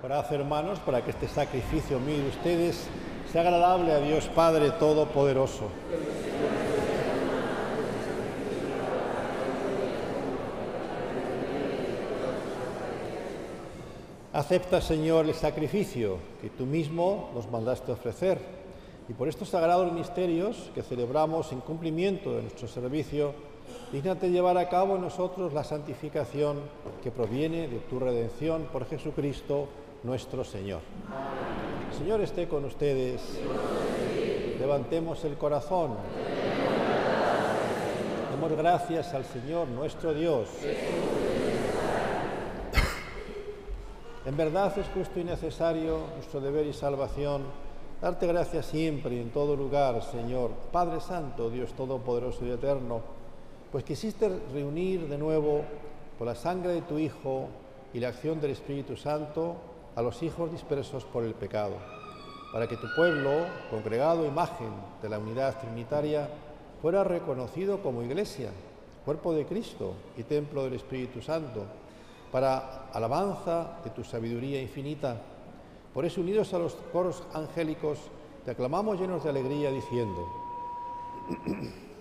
Orad, hermanos, para que este sacrificio mío de ustedes sea agradable a Dios Padre Todopoderoso. Acepta, Señor, el sacrificio que tú mismo nos mandaste ofrecer, y por estos sagrados misterios que celebramos en cumplimiento de nuestro servicio, dígnate llevar a cabo en nosotros la santificación que proviene de tu redención por Jesucristo nuestro Señor. El Señor esté con ustedes. Levantemos el corazón. Demos gracias al Señor nuestro Dios. En verdad es justo y necesario, nuestro deber y salvación, darte gracias siempre y en todo lugar, Señor, Padre Santo, Dios Todopoderoso y Eterno, pues quisiste reunir de nuevo, por la sangre de tu Hijo y la acción del Espíritu Santo, a los hijos dispersos por el pecado, para que tu pueblo, congregado imagen de la unidad trinitaria, fuera reconocido como Iglesia, cuerpo de Cristo y templo del Espíritu Santo, para alabanza de tu sabiduría infinita. Por eso, unidos a los coros angélicos, te aclamamos llenos de alegría, diciendo: